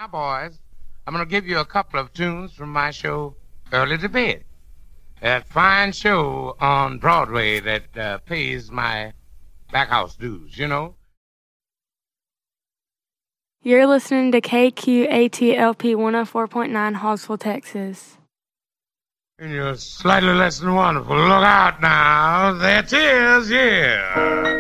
Now, boys, I'm going to give you a couple of tunes from my show, Early to Bed. That fine show on Broadway that pays my back house dues, you know. You're listening to KQATLP 104.9 Hallsville, Texas. And you're slightly less than wonderful. Look out now. There it is, yeah.